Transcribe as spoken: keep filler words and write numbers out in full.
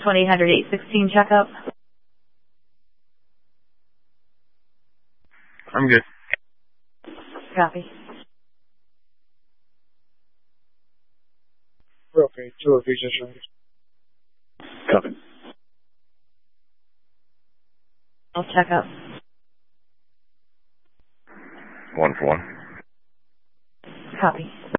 one eight hundred eight sixteen checkup. I'm good. Copy. Okay, two of these is right. Copy. I'll check up. One for one. Copy.